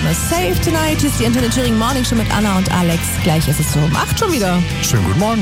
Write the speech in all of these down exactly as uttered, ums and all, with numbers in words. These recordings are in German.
Name ist Save Tonight. Hier ist die Antenne Thüringen Morning Show mit Anna und Alex. Gleich ist es so um acht schon wieder. Schönen guten Morgen.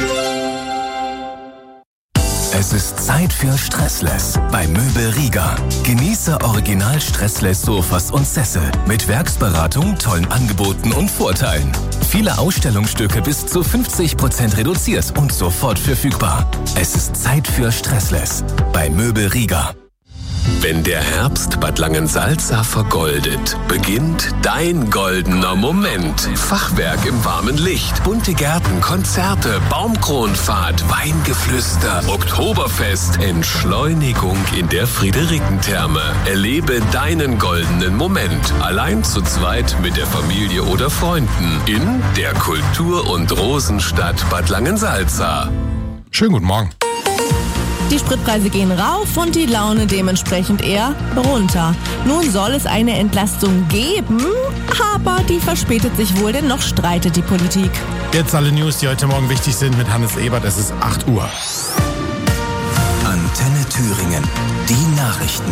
Es ist Zeit für Stressless bei Möbel Rieger. Genieße original Stressless Sofas und Sessel mit Werksberatung, tollen Angeboten und Vorteilen. Viele Ausstellungsstücke bis zu fünfzig Prozent reduziert und sofort verfügbar. Es ist Zeit für Stressless bei Möbel Rieger. Wenn der Herbst Bad Langensalza vergoldet, beginnt dein goldener Moment. Fachwerk im warmen Licht, bunte Gärten, Konzerte, Baumkronfahrt, Weingeflüster, Oktoberfest, Entschleunigung in der Friederikentherme. Erlebe deinen goldenen Moment, allein zu zweit mit der Familie oder Freunden in der Kultur- und Rosenstadt Bad Langensalza. Schönen guten Morgen. Die Spritpreise gehen rauf und die Laune dementsprechend eher runter. Nun soll es eine Entlastung geben, aber die verspätet sich wohl, denn noch streitet die Politik. Jetzt alle News, die heute Morgen wichtig sind mit Hannes Ebert. Es ist acht Uhr. Antenne Thüringen. Die Nachrichten.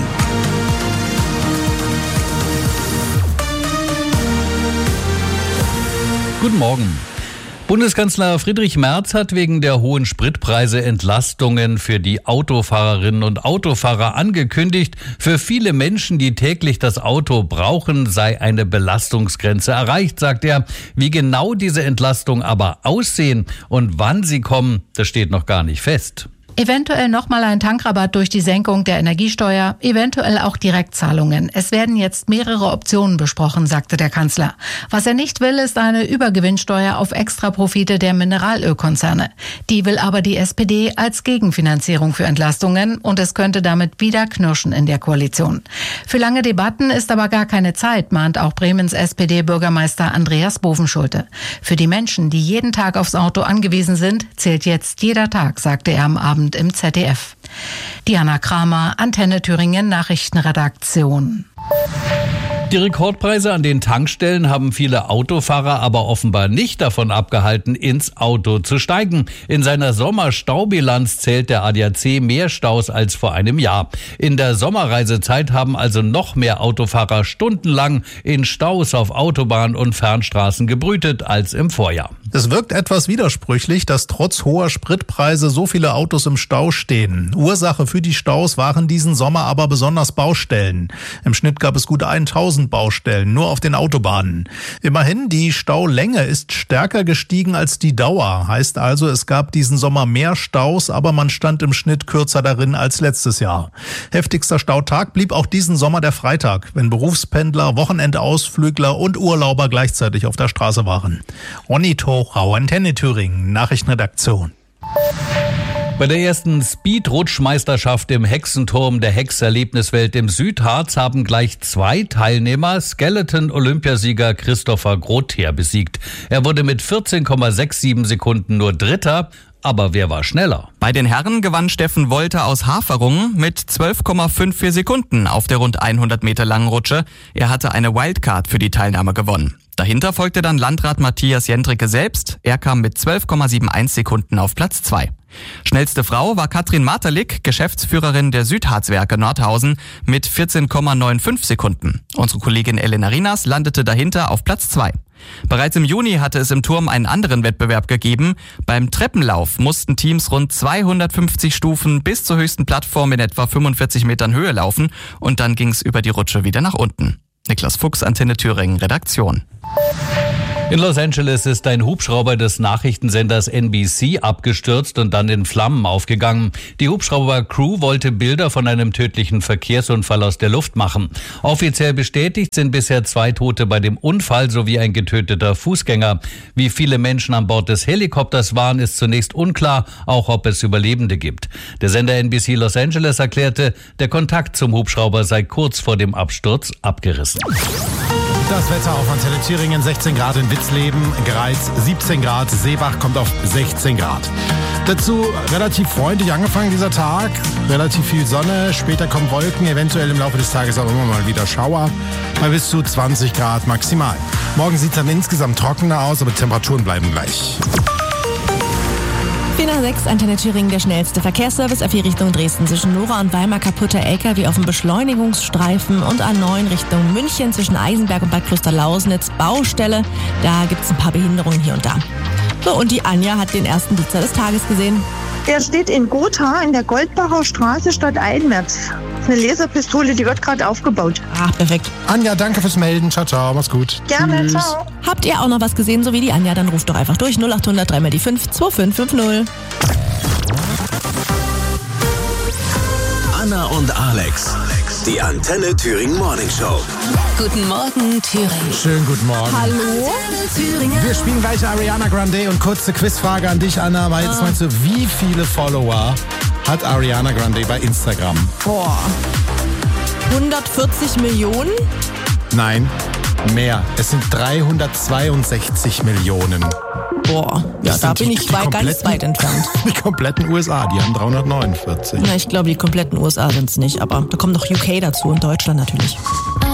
Guten Morgen. Bundeskanzler Friedrich Merz hat wegen der hohen Spritpreise Entlastungen für die Autofahrerinnen und Autofahrer angekündigt. Für viele Menschen, die täglich das Auto brauchen, sei eine Belastungsgrenze erreicht, sagt er. Wie genau diese Entlastungen aber aussehen und wann sie kommen, das steht noch gar nicht fest. Eventuell nochmal ein Tankrabatt durch die Senkung der Energiesteuer, eventuell auch Direktzahlungen. Es werden jetzt mehrere Optionen besprochen, sagte der Kanzler. Was er nicht will, ist eine Übergewinnsteuer auf Extraprofite der Mineralölkonzerne. Die will aber die S P D als Gegenfinanzierung für Entlastungen und es könnte damit wieder knirschen in der Koalition. Für lange Debatten ist aber gar keine Zeit, mahnt auch Bremens S P D-Bürgermeister Andreas Bovenschulte. Für die Menschen, die jeden Tag aufs Auto angewiesen sind, zählt jetzt jeder Tag, sagte er am Abend im Z D F. Diana Kramer, Antenne Thüringen Nachrichtenredaktion. Die Rekordpreise an den Tankstellen haben viele Autofahrer aber offenbar nicht davon abgehalten, ins Auto zu steigen. In seiner Sommerstaubilanz zählt der A D A C mehr Staus als vor einem Jahr. In der Sommerreisezeit haben also noch mehr Autofahrer stundenlang in Staus auf Autobahn und Fernstraßen gebrütet als im Vorjahr. Es wirkt etwas widersprüchlich, dass trotz hoher Spritpreise so viele Autos im Stau stehen. Ursache für die Staus waren diesen Sommer aber besonders Baustellen. Im Schnitt gab es gut tausend Baustellen, nur auf den Autobahnen. Immerhin, die Staulänge ist stärker gestiegen als die Dauer. Heißt also, es gab diesen Sommer mehr Staus, aber man stand im Schnitt kürzer darin als letztes Jahr. Heftigster Stautag blieb auch diesen Sommer der Freitag, wenn Berufspendler, Wochenendausflügler und Urlauber gleichzeitig auf der Straße waren. Ronny Hochau, Antenne Thüringen, Nachrichtenredaktion. Bei der ersten Speed-Rutschmeisterschaft im Hexenturm der Hex-Erlebniswelt im Südharz haben gleich zwei Teilnehmer Skeleton-Olympiasieger Christopher Grother besiegt. Er wurde mit vierzehn Komma siebenundsechzig Sekunden nur Dritter. Aber wer war schneller? Bei den Herren gewann Steffen Wolter aus Haferungen mit zwölf Komma vierundfünfzig Sekunden auf der rund hundert Meter langen Rutsche. Er hatte eine Wildcard für die Teilnahme gewonnen. Dahinter folgte dann Landrat Matthias Jendricke selbst. Er kam mit zwölf Komma einundsiebzig Sekunden auf Platz zwei. Schnellste Frau war Katrin Martalik, Geschäftsführerin der Südharzwerke Nordhausen, mit vierzehn Komma fünfundneunzig Sekunden. Unsere Kollegin Elena Rinas landete dahinter auf Platz zwei. Bereits im Juni hatte es im Turm einen anderen Wettbewerb gegeben. Beim Treppenlauf mussten Teams rund zweihundertfünfzig Stufen bis zur höchsten Plattform in etwa fünfundvierzig Metern Höhe laufen und dann ging es über die Rutsche wieder nach unten. Niklas Fuchs, Antenne Thüringen, Redaktion. In Los Angeles ist ein Hubschrauber des Nachrichtensenders N B C abgestürzt und dann in Flammen aufgegangen. Die Hubschrauber-Crew wollte Bilder von einem tödlichen Verkehrsunfall aus der Luft machen. Offiziell bestätigt sind bisher zwei Tote bei dem Unfall sowie ein getöteter Fußgänger. Wie viele Menschen an Bord des Helikopters waren, ist zunächst unklar, auch ob es Überlebende gibt. Der Sender N B C Los Angeles erklärte, der Kontakt zum Hubschrauber sei kurz vor dem Absturz abgerissen. Das Wetter auf Antenne Thüringen, sechzehn Grad in Witzleben, Greiz siebzehn Grad, Seebach kommt auf sechzehn Grad. Dazu relativ freundlich angefangen dieser Tag, relativ viel Sonne, später kommen Wolken, eventuell im Laufe des Tages auch immer mal wieder Schauer, bei bis zu zwanzig Grad maximal. Morgen sieht es dann insgesamt trockener aus, aber Temperaturen bleiben gleich. vier nach sechs, Antenne Thüringen, der schnellste Verkehrsservice. A vier Richtung Dresden zwischen Nora und Weimar kaputter L K W auf dem Beschleunigungsstreifen und A neun Richtung München zwischen Eisenberg und Bad Klosterlausnitz Baustelle. Da gibt's ein paar Behinderungen hier und da. So, und die Anja hat den ersten Blitzer des Tages gesehen. Der steht in Gotha in der Goldbacher Straße Stadt Eidenmerz. Eine Laserpistole, die wird gerade aufgebaut. Ach, perfekt. Anja, danke fürs Melden. Ciao, ciao. Mach's gut. Gerne, Tschüss. ciao. Habt ihr auch noch was gesehen, so wie die Anja, dann ruft doch einfach durch null acht hundert drei mal die fünf zwei fünf fünf null. Anna und Alex. Die Antenne Thüringen Morning Show. Guten Morgen, Thüringen. Schönen guten Morgen. Hallo? Wir spielen gleich Ariana Grande und kurze Quizfrage an dich, Anna. Weil jetzt meinst du, wie viele Follower hat Ariana Grande bei Instagram? Boah. hundertvierzig Millionen? Nein, mehr. Es sind dreihundertzweiundsechzig Millionen. Boah, ja, Das da sind bin die- ich die weit, ganz kompletten- weit entfernt. Die kompletten U S A, die haben dreihundertneunundvierzig. Na, ich glaube, die kompletten U S A sind's nicht, aber da kommt noch U K dazu und Deutschland natürlich.